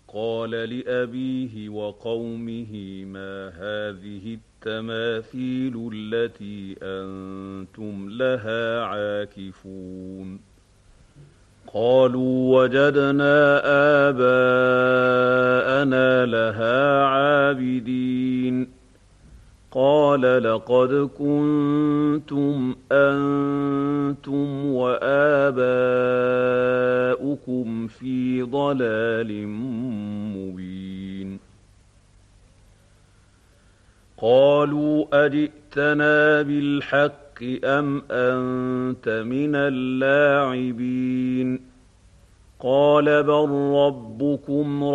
قال لأبيه وقومه ما هذه التماثيل التي أنتم لها عاكفون قالوا وجدنا آباءنا لها عابدين قال لقد كنتم أنتم وآباؤكم في ضلال مبين قالوا أجئتنا بالحق أم أنت من اللاعبين قال بل ربكم